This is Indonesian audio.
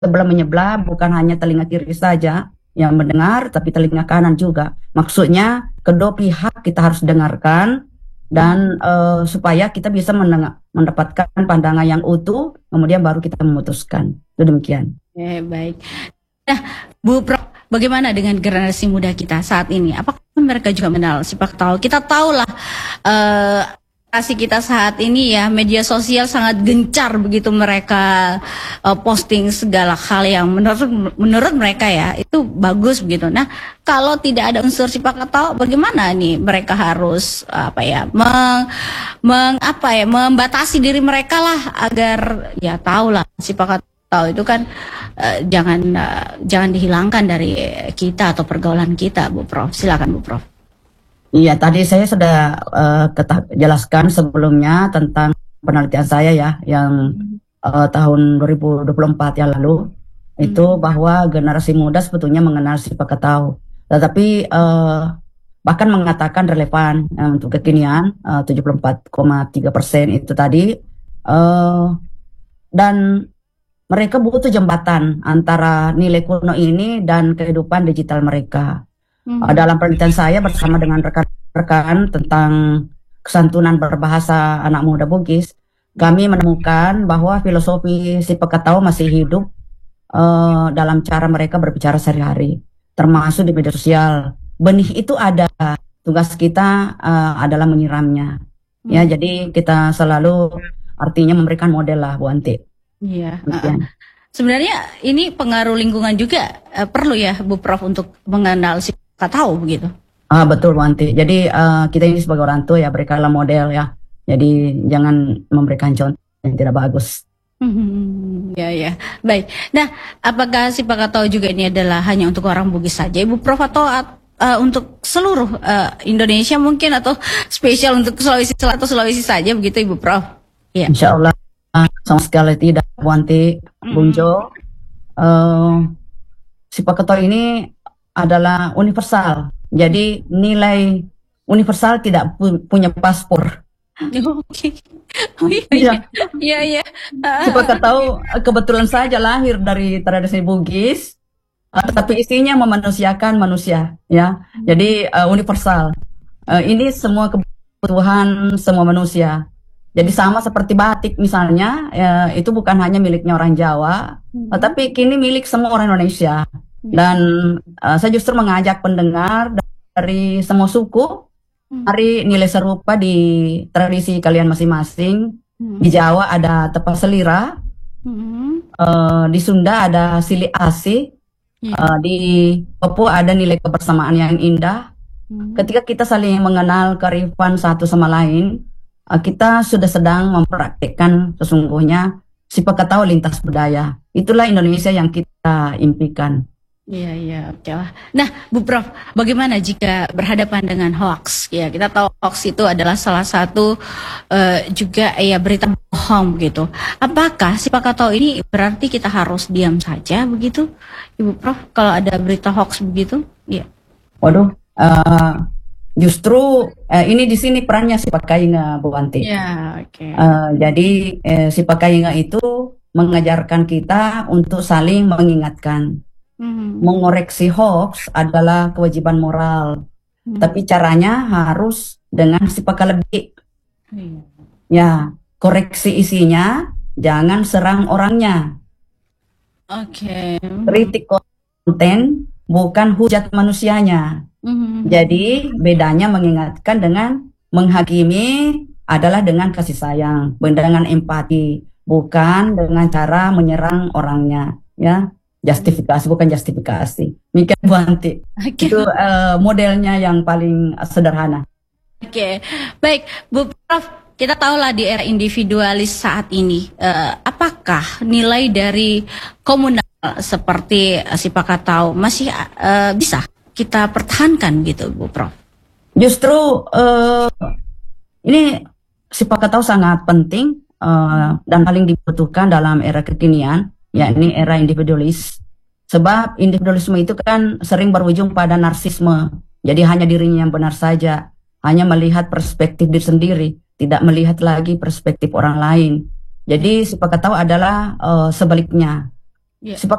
sebelah menyebelah, bukan hanya telinga kiri saja yang mendengar, tapi telinga kanan juga. Maksudnya kedua pihak kita harus dengarkan dan supaya kita bisa mendapatkan pandangan yang utuh, kemudian baru kita memutuskan. Itu demikian. Baik. Nah, Bu Prof, bagaimana dengan generasi muda kita saat ini? Apakah mereka juga mengenal sipak tahu? Kita tahulah generasi kita saat ini ya, media sosial sangat gencar begitu mereka posting segala hal yang menurut mereka ya itu bagus begitu. Nah, kalau tidak ada unsur sipak tahu, bagaimana nih mereka harus membatasi diri mereka lah agar ya tahulah sipak tahu itu kan jangan dihilangkan dari kita atau pergaulan kita, Bu Prof. Silakan Bu Prof. Iya, tadi saya sudah jelaskan sebelumnya tentang penelitian saya ya yang tahun 2024 yang lalu itu bahwa generasi muda sebetulnya mengenal sipak tahu, tetapi bahkan mengatakan relevan untuk kekinian 74,3% itu tadi, dan mereka butuh jembatan antara nilai kuno ini dan kehidupan digital mereka. Dalam penelitian saya bersama dengan rekan-rekan tentang kesantunan berbahasa anak muda Bugis, kami menemukan bahwa filosofi sipak tahu masih hidup dalam cara mereka berbicara sehari-hari, termasuk di media sosial. Benih itu ada, tugas kita adalah menyiramnya. Ya, jadi kita selalu artinya memberikan model lah, Bu Anti. Iya. Sebenarnya ini pengaruh lingkungan juga perlu ya, Bu Prof, untuk mengenal sipak tahu begitu. Betul, Bu Anti. Jadi kita ini sebagai orang tua ya berikanlah model ya. Jadi jangan memberikan contoh yang tidak bagus. Ya. Baik. Nah, apakah sipak tahu juga ini adalah hanya untuk orang Bugis saja, Ibu Prof, atau untuk seluruh Indonesia mungkin, atau spesial untuk Sulawesi Selatan atau Sulawesi saja begitu, Ibu Prof? Ya. Insya Allah sama sekali tidak, Bu Anti, Bung Jo. Sipak tahu ini adalah universal. Jadi nilai universal, tidak punya paspor. Oke. Iya. Sipak tahu kebetulan saja lahir dari tradisi Bugis, tapi isinya memanusiakan manusia, ya. Jadi universal. Ini semua kebutuhan semua manusia. Jadi sama seperti batik misalnya, itu bukan hanya miliknya orang Jawa, tapi kini milik semua orang Indonesia. Dan saya justru mengajak pendengar dari semua suku, hari nilai serupa di tradisi kalian masing-masing. Di Jawa ada tepa selira, di Sunda ada sili asih, di Papua ada nilai kebersamaan yang indah. Ketika kita saling mengenal kearifan satu sama lain, kita sudah sedang mempraktikkan sesungguhnya sipak tahu lintas budaya. Itulah Indonesia yang kita impikan. Iya, oke lah. Nah, Bu Prof, bagaimana jika berhadapan dengan hoax? Ya, kita tahu hoax itu adalah salah satu juga ya berita bohong gitu. Apakah sipak tahu ini berarti kita harus diam saja begitu, Ibu Prof? Kalau ada berita hoax begitu, ya. Waduh. Justru ini di sini perannya sipak kainga, Bu Anti. Ya, oke. Jadi sipak kainga itu mengajarkan kita untuk saling mengingatkan. Mengoreksi hoax adalah kewajiban moral, tapi caranya harus dengan sipak lebih. Ya, koreksi isinya, jangan serang orangnya. Oke. Kritik konten, bukan hujat manusianya. Jadi bedanya mengingatkan dengan menghakimi adalah dengan kasih sayang, dengan empati, bukan dengan cara menyerang orangnya, ya. Justifikasi bukan justifikasi. Mikir Bu Anti. Itu modelnya yang paling sederhana. Oke. Baik, Bu Prof, kita tahulah di era individualis saat ini, apakah nilai dari komunal seperti sipak tahu masih bisa kita pertahankan gitu, Bu Prof? Justru ini sipak tahu sangat penting dan paling dibutuhkan dalam era kekinian, yakni era individualis. Sebab individualisme itu kan sering berujung pada narsisme. Jadi hanya dirinya yang benar saja, hanya melihat perspektif diri sendiri, tidak melihat lagi perspektif orang lain. Jadi sipak tahu adalah sebaliknya. Ya. Sepak